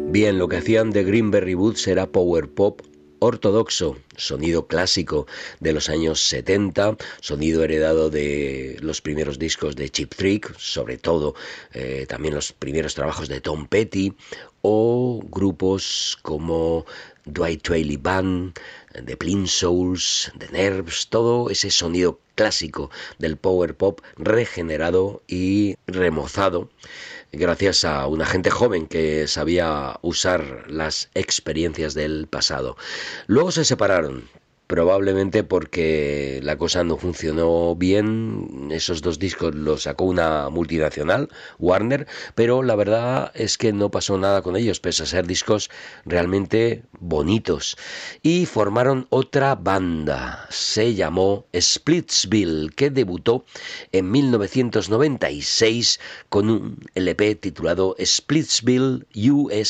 Bien, lo que hacían The Greenberry Boots era power pop ortodoxo, sonido clásico de los años 70, sonido heredado de los primeros discos de Cheap Trick, sobre todo también los primeros trabajos de Tom Petty, o grupos como Dwight Twilley Band, The Plimsouls, The Nerves, todo ese sonido clásico del power pop regenerado y remozado gracias a una gente joven que sabía usar las experiencias del pasado. Luego se separaron, probablemente porque la cosa no funcionó bien. Esos dos discos los sacó una multinacional, Warner, pero la verdad es que no pasó nada con ellos, pese a ser discos realmente bonitos. Y formaron otra banda, se llamó Splitsville, que debutó en 1996 con un LP titulado Splitsville US